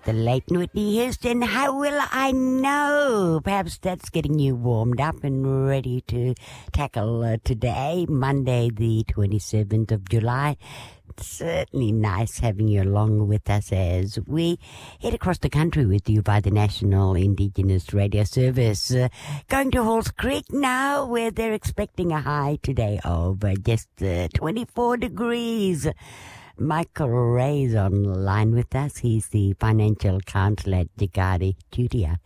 the late Whitney Houston. How will I know? Perhaps that's getting you warmed up and ready to tackle today, Monday, the 27th of July. It's certainly nice having you along with us as we head across the country with you by the National Indigenous Radio Service. Going to Halls Creek now, where they're expecting a high today of just 24 degrees. Michael Ray's on the line with us. He's the financial counsellor at Jagadi Judia,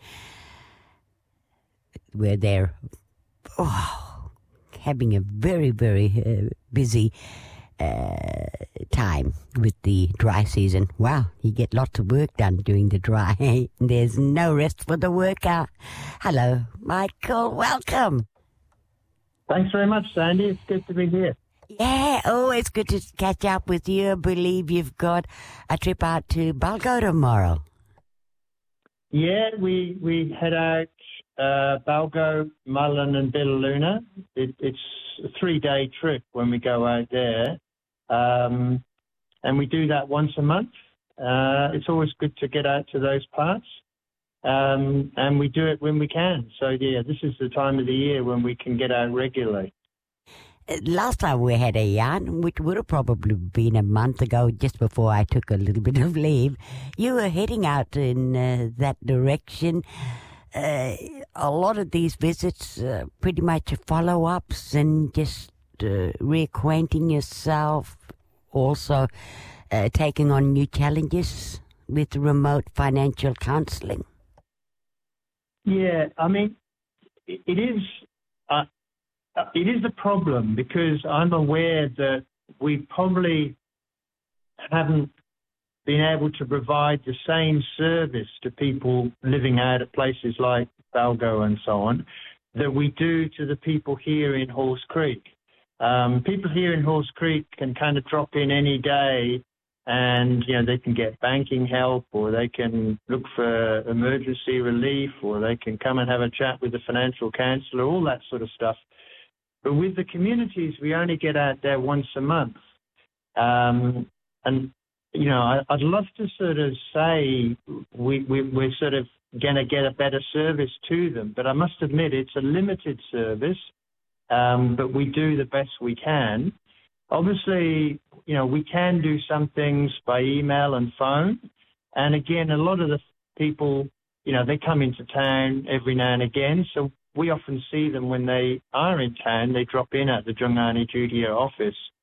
where they're having a very, very busy time with the dry season. Wow, you get lots of work done during the dry. There's no rest for the worker. Hello, Michael. Welcome. Thanks very much, Sandy. It's good to be here. Yeah, always good to catch up with you. I believe you've got a trip out to Balgo tomorrow. Yeah, we head out Balgo, Mullen and Bilaluna. It's a 3-day trip when we go out there. And we do that once a month. It's always good to get out to those parts. And we do it when we can. So, yeah, this is the time of the year when we can get out regularly. Last time we had a yarn, which would have probably been a month ago, just before I took a little bit of leave, you were heading out in that direction. A lot of these visits, pretty much follow-ups and just reacquainting yourself, also taking on new challenges with remote financial counselling. Yeah, I mean, it is a problem because I'm aware that we probably haven't been able to provide the same service to people living out at places like Balgo and so on that we do to the people here in Halls Creek. People here in Halls Creek can kind of drop in any day and, you know, they can get banking help or they can look for emergency relief or they can come and have a chat with the financial counsellor, all that sort of stuff. But with the communities, we only get out there once a month. And, you know, I'd love to sort of say we're sort of going to get a better service to them. But I must admit, it's a limited service, but we do the best we can. Obviously, you know, we can do some things by email and phone. And again, a lot of the people, you know, they come into town every now and again. So we often see them when they are in town. They drop in at the Jungani Judia office